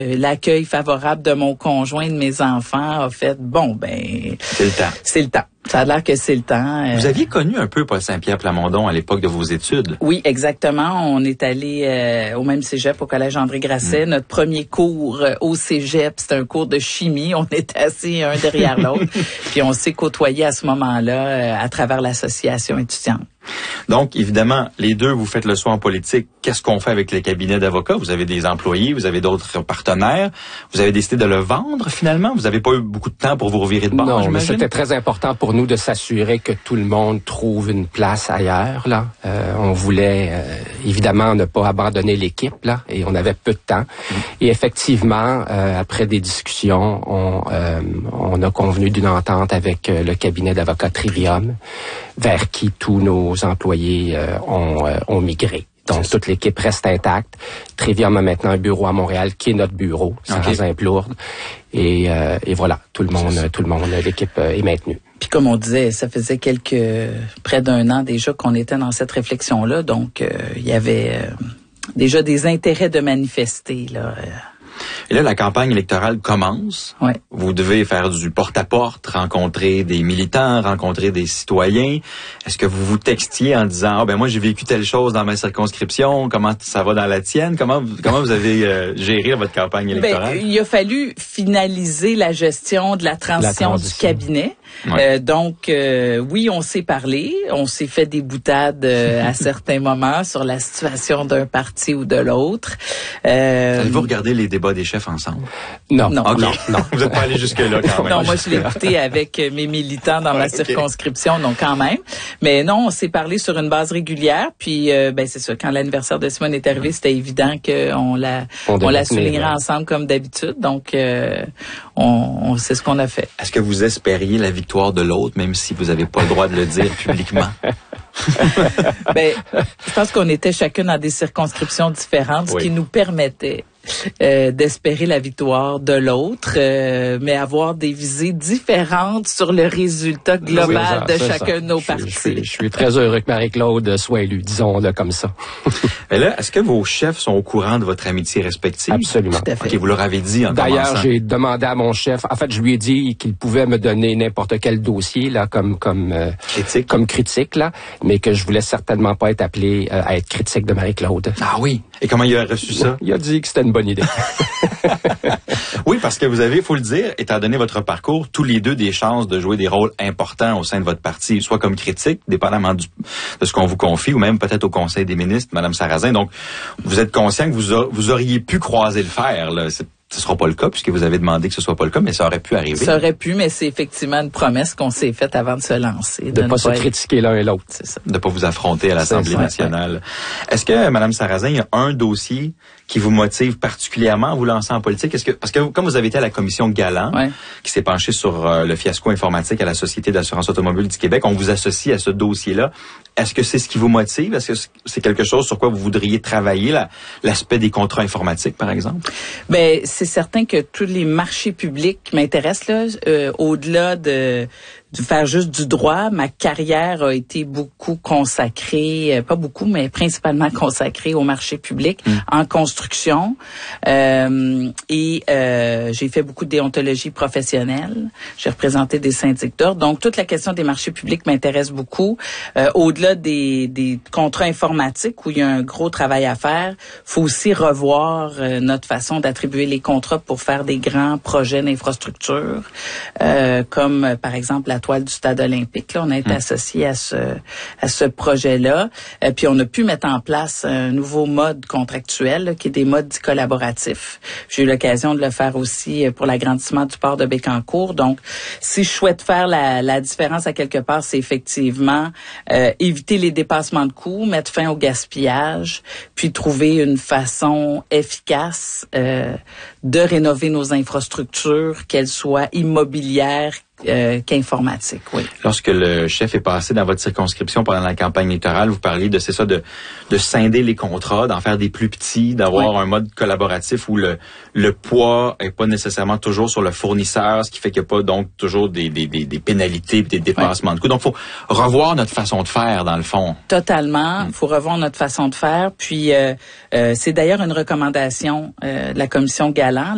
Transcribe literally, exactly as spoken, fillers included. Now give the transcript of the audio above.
L'accueil favorable de mon conjoint et de mes enfants a fait, bon, ben... C'est le temps. C'est le temps. Ça a l'air que c'est le temps. Vous aviez connu un peu Paul Saint-Pierre Plamondon à l'époque de vos études? Oui, exactement. On est allé euh, au même cégep, au collège André Grasset. Mmh. Notre premier cours euh, au cégep, c'était un cours de chimie. On était assis un derrière l'autre. Puis on s'est côtoyés à ce moment-là euh, à travers l'association étudiante. Donc, évidemment, les deux, vous faites le saut en politique. Qu'est-ce qu'on fait avec les cabinets d'avocats? Vous avez des employés, vous avez d'autres partenaires. Vous avez décidé de le vendre, finalement? Vous n'avez pas eu beaucoup de temps pour vous revirer de bord, non, j'imagine? Mais c'était très important pour nous de s'assurer que tout le monde trouve une place ailleurs, là. Euh, on voulait, euh, évidemment, ne pas abandonner l'équipe, là, et on avait peu de temps. Mmh. Et effectivement, euh, après des discussions, on, euh, on a convenu d'une entente avec euh, le cabinet d'avocats Trivium, vers qui tous nos employés euh, ont, euh, ont migré. Donc, toute l'équipe reste intacte. Trivium a maintenant un bureau à Montréal, qui est notre bureau, Saint-Razain-Plourde. Et, euh, et voilà, tout le monde, tout le monde, l'équipe euh, est maintenue. Puis comme on disait, ça faisait quelques, près d'un an déjà qu'on était dans cette réflexion-là. Donc, euh, il y avait euh, déjà des intérêts de manifester, là. Euh. Et là, la campagne électorale commence. Ouais. Vous devez faire du porte-à-porte, rencontrer des militants, rencontrer des citoyens. Est-ce que vous vous textiez en disant « Ah ben moi, j'ai vécu telle chose dans ma circonscription, comment ça va dans la tienne? » Comment, comment vous avez euh, géré votre campagne électorale? Ben, il a fallu finaliser la gestion de la transition, la transition. du cabinet. Ouais. Euh, donc, euh, oui, on s'est parlé, on s'est fait des boutades euh, à certains moments sur la situation d'un parti ou de l'autre. Euh, Allez-vous regarder les débats des chefs ensemble? Non. Non. Okay. non, non. Vous n'êtes pas allé jusque-là quand même. Non, moi, je l'ai écouté avec mes militants dans ouais, ma okay. circonscription, donc quand même. Mais non, on s'est parlé sur une base régulière. Puis, euh, ben c'est ça, quand l'anniversaire de Simone est arrivé, c'était évident qu'on la, on, on la soulignerait ouais. ensemble comme d'habitude. Donc, euh, on, on c'est ce qu'on a fait. Est-ce que vous espériez la victoire de l'autre, même si vous n'avez pas le droit de le dire publiquement? Ben, je pense qu'on était chacun dans des circonscriptions différentes, ce oui. qui nous permettait euh, d'espérer la victoire de l'autre, euh, mais avoir des visées différentes sur le résultat global oui, de chacun ça. de nos je, partis. Je suis, je suis très heureux que Marie-Claude soit élue, disons-le comme ça. Mais là, est-ce que vos chefs sont au courant de votre amitié respective? Absolument. Tout à fait. Okay, vous leur avez dit en D'ailleurs, commençant. j'ai demandé à mon chef, en fait, je lui ai dit qu'il pouvait me donner n'importe quel dossier là, comme comme euh, critique, comme critique là, mais que je voulais certainement pas être appelé euh, à être critique de Marie-Claude. Ah oui. Et comment il a reçu ça? Il a dit que c'était une bonne idée. Oui, parce que vous avez, il faut le dire, étant donné votre parcours, tous les deux des chances de jouer des rôles importants au sein de votre parti, soit comme critique, dépendamment du, de ce qu'on vous confie, ou même peut-être au Conseil des ministres, Mme Sarrazin. Donc, vous êtes conscient que vous, a, vous auriez pu croiser le fer, là. C'est, ce sera pas le cas, puisque vous avez demandé que ce soit pas le cas, mais ça aurait pu arriver. Ça aurait pu, mais c'est effectivement une promesse qu'on s'est faite avant de se lancer. De ne pas se être... critiquer l'un et l'autre. C'est ça. De pas vous affronter à l'Assemblée nationale. Ouais. Est-ce que, Mme Sarrazin, il y a un dossier qui vous motive particulièrement à vous lancer en politique? Est-ce que, parce que comme vous avez été à la commission Galland, ouais. qui s'est penchée sur euh, le fiasco informatique à la Société d'assurance automobile du Québec, on vous associe à ce dossier-là. Est-ce que c'est ce qui vous motive? Est-ce que c'est quelque chose sur quoi vous voudriez travailler, la, l'aspect des contrats informatiques, par exemple? Ben, c'est certain que tous les marchés publics m'intéressent, là, euh, au-delà de, de faire juste du droit. Ma carrière a été beaucoup consacrée, euh, pas beaucoup, mais principalement consacrée au marché public, mmh. en construction. Euh, et euh, j'ai fait beaucoup de déontologie professionnelle. J'ai représenté des syndics d'ordre. Donc, toute la question des marchés publics m'intéresse beaucoup. Euh, au-delà des, des contrats informatiques, où il y a un gros travail à faire, faut aussi revoir euh, notre façon d'attribuer les contrats pour faire des grands projets d'infrastructure, euh, comme euh, par exemple la toile du stade olympique. Là, on a été mmh. associé à ce à ce projet-là. Euh, puis on a pu mettre en place un nouveau mode contractuel là, qui est des modes dits collaboratifs. J'ai eu l'occasion de le faire aussi pour l'agrandissement du port de Bécancour. Donc, si je souhaite faire la, la différence à quelque part, c'est effectivement euh, éviter les dépassements de coûts, mettre fin au gaspillage, puis trouver une façon efficace euh, de rénover nos infrastructures, qu'elles soient immobilières, Euh, qu'informatique, oui. Lorsque le chef est passé dans votre circonscription pendant la campagne électorale, vous parliez de c'est ça de de scinder les contrats, d'en faire des plus petits, d'avoir oui. un mode collaboratif où le le poids est pas nécessairement toujours sur le fournisseur, ce qui fait qu'il n'y a pas donc toujours des des des, des pénalités, des dépassements oui. de coûts. Donc faut revoir notre façon de faire dans le fond. Totalement, il faut revoir notre façon de faire. Puis euh, euh, c'est d'ailleurs une recommandation euh, de la commission Galland.